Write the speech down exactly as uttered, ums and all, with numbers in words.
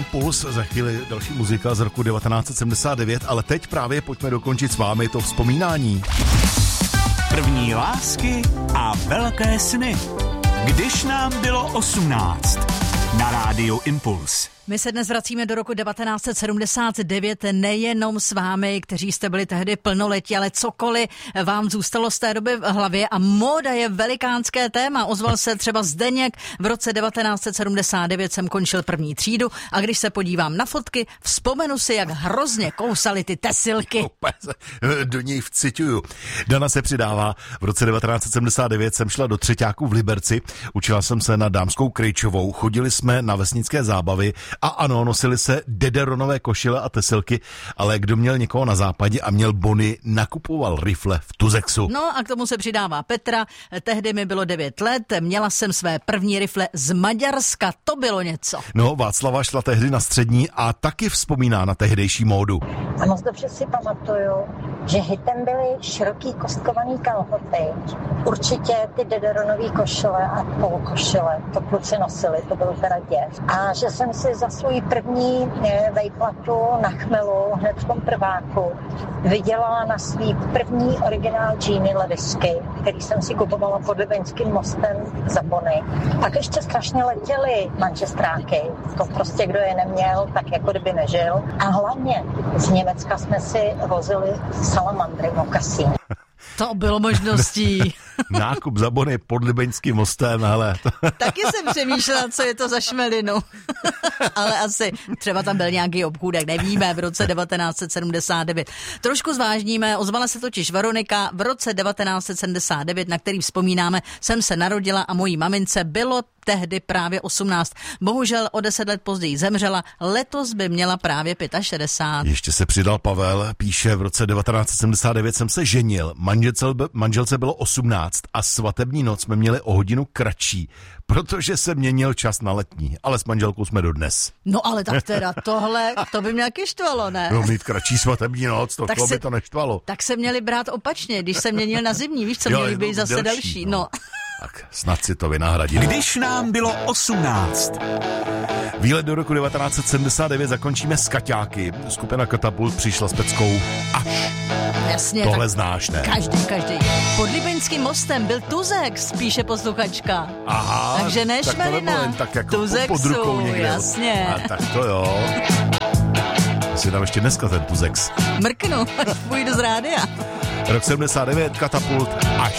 Impuls, za chvíli další muzika z roku devatenáct set sedmdesát devět, ale teď právě pojďme dokončit s vámi to vzpomínání. První lásky a velké sny. Když nám bylo osmnáct. Na rádiu Impuls. My se dnes vracíme do roku devatenáct set sedmdesát devět nejenom s vámi, kteří jste byli tehdy plnoletí, ale cokoliv vám zůstalo z té doby v hlavě a móda je velikánské téma. Ozval se třeba Zdeněk, v roce devatenáct set sedmdesát devět jsem končil první třídu a když se podívám na fotky, vzpomenu si, jak hrozně kousaly ty tesilky. Do něj vciťuju. Dana se přidává. V roce devatenáct set sedmdesát devět jsem šla do třeťáku v Liberci, učila jsem se na dámskou Krejčovou, chodili jsme na vesnické zábavy. A ano, nosili se dederonové košile a tesilky, ale kdo měl někoho na západě a měl bony, nakupoval rifle v Tuzexu. No a k tomu se přidává Petra. Tehdy mi bylo devět let, měla jsem své první rifle z Maďarska, to bylo něco. No, Václava šla tehdy na střední a taky vzpomíná na tehdejší módu. A moc dobře si pamatuju, že hitem byly široký kostkovaný kalhoty, určitě ty dederonové košile a polokošile, to kluci nosili, to byl teda děv. A že jsem si za svůj první vejplatu na chmelu hned v tom prváku vydělala na svý první originál džíny Levisky, který jsem si kupovala pod Libeňským mostem za bony. Pak ještě strašně letěly mančestráky, to prostě kdo je neměl, tak jako kdyby nežil. A hlavně z Německa jsme si vozili salamandry mokasín. To bylo možností. Nákup za bony pod Libeňským mostem, hele. Taky jsem přemýšlela, co je to za šmelinu. Ale asi třeba tam byl nějaký obchůdek, nevíme, v roce devatenáct set sedmdesát devět. Trošku zvážníme, ozvala se totiž Veronika, v roce devatenáct set sedmdesát devět, na který vzpomínáme, jsem se narodila a mojí mamince bylo tehdy právě osmnáct. Bohužel o deset let později zemřela, letos by měla právě šedesát pět. Ještě se přidal Pavel, píše, v roce devatenáct set sedmdesát devět jsem se ženil, manželce, manželce bylo osmnáct a svatební noc jsme měli o hodinu kratší, protože se měnil čas na letní, ale s manželkou jsme dodnes. No ale tak teda tohle, to by mě nějaký štvalo, ne? No mít kratší svatební noc, to, to by to neštvalo. Tak se měli brát opačně, když se měnil na zimní, víš co, měli být zase delší, další, no. no. Tak snad si to vynahradili. Když nám bylo osmnáct. Výlet do roku devatenáct set sedmdesát devět zakončíme s Kaťáky. Skupina Katapult přišla s peckou Až. Jasně. Tohle znáš, ne? Každý, každý. Pod Libeňským mostem byl Tuzex, píše posluchačka. Aha. Takže ne tak šmelina. Tak jako Tuzexu, pod rukou někde. jasně. A tak to jo. Si dám ještě dneska ten Tuzex. Mrknu, až půjdu z rádia. Rok sedmdesát devět, Katapult Až.